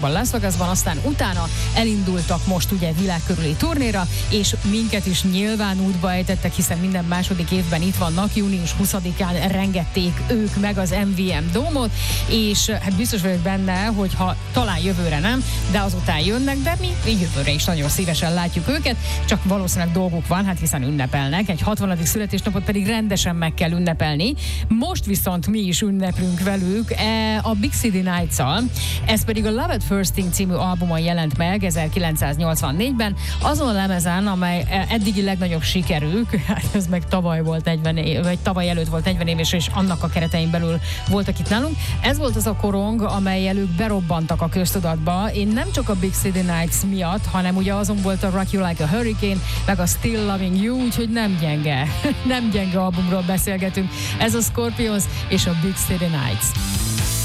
Las Vegasban, aztán utána elindultak most ugye világkörüli turnéra, és minket is nyilván útba ejtettek, hiszen minden második évben itt vannak, június 20-án rengették ők meg az MVM Dome-ot, és hát biztos vagyok benne, hogy ha talán jövőre nem, de azután jönnek, de mi jövőre is nagyon szívesen látjuk őket, csak valószínűleg dolguk van, hát hiszen ünnepelnek, egy 60. születésnapot pedig rendesen meg kell ünnepelni. Most viszont mi is ünneplünk velük a Big City Nights-al, ez pedig a Love at First Thing című albumon jelent meg 1984-ben, azon a lemezen, amely eddigi legnagyobb sikerük, hát ez meg tavaly volt 40 év, vagy tavaly előtt volt 40 éves, és annak a keretein belül voltak itt nálunk. Ez volt az a korong, amelyel ők berobbantak a köztudatba. Én nem csak a Big City Nights miatt, hanem ugye azon volt a Rock You Like a Hurricane, meg a Still Loving You, úgyhogy nem gyenge albumról beszélgetünk. Ez a Scorpions és a Big City Nights.